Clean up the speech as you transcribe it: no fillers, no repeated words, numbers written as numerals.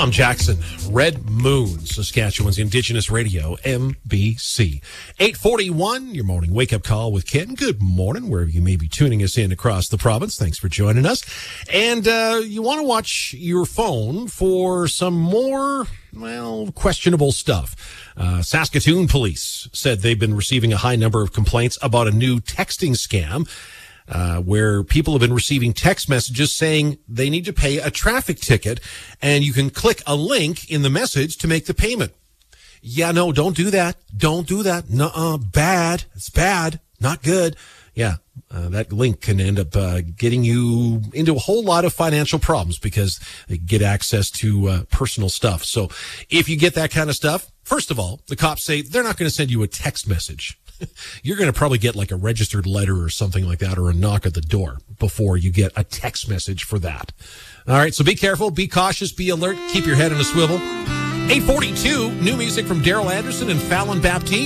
Tom Jackson, Red Moon, Saskatchewan's Indigenous Radio, MBC. 8:41, your morning wake-up call with Ken. Good morning, wherever you may be tuning us in across the province. Thanks for joining us. And you want to watch your phone for some more, questionable stuff. Saskatoon police said they've been receiving a high number of complaints about a new texting scam. Where people have been receiving text messages saying they need to pay a traffic ticket, and you can click a link in the message to make the payment. Yeah, no, don't do that. Don't do that. Nuh-uh, bad. It's bad. Not good. Yeah, that link can end up getting you into a whole lot of financial problems because they get access to personal stuff. So if you get that kind of stuff, first of all, the cops say they're not going to send you a text message. You're going to probably get like a registered letter or something like that, or a knock at the door before you get a text message for that. All right, so be careful, be cautious, be alert, keep your head on a swivel. 8:42, new music from Daryl Anderson and Fallon Baptiste.